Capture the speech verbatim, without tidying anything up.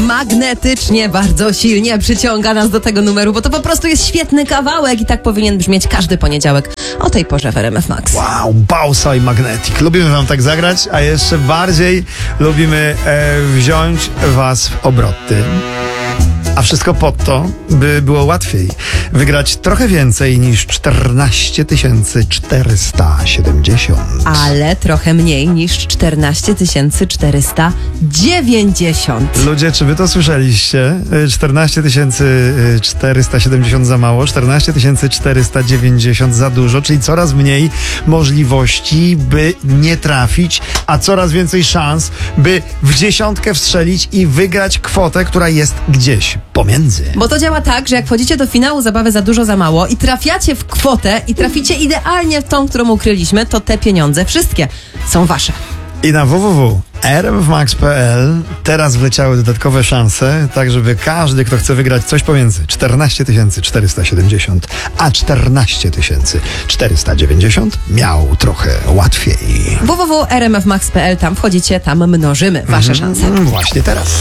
magnetycznie, bardzo silnie przyciąga nas do tego numeru, bo to po prostu jest świetny kawałek i tak powinien brzmieć każdy poniedziałek o tej porze w R M F Max. Wow, Bausa i Magnetic. Lubimy wam tak zagrać, a jeszcze bardziej lubimy e, wziąć was w obroty. A wszystko po to, by było łatwiej wygrać trochę więcej niż czternaście tysięcy czterysta siedemdziesiąt. Ale trochę mniej niż czternaście tysięcy czterysta dziewięćdziesiąt. Ludzie, czy wy to słyszeliście? czternaście tysięcy czterysta siedemdziesiąt za mało, czternaście tysięcy czterysta dziewięćdziesiąt za dużo, czyli coraz mniej możliwości, by nie trafić, a coraz więcej szans, by w dziesiątkę wstrzelić i wygrać kwotę, która jest gdzieś pomiędzy. Bo to działa tak, że jak wchodzicie do finału zabawy za dużo, za mało i trafiacie w kwotę i traficie idealnie w tą, którą ukryliśmy, to te pieniądze wszystkie są wasze. I na w w w kropka r m f max kropka p l teraz wleciały dodatkowe szanse, tak żeby każdy, kto chce wygrać coś pomiędzy czternaście tysięcy czterysta siedemdziesiąt a czternaście tysięcy czterysta dziewięćdziesiąt miał trochę łatwiej. w w w kropka r m f max kropka p l, tam wchodzicie, tam mnożymy wasze szanse. Właśnie teraz.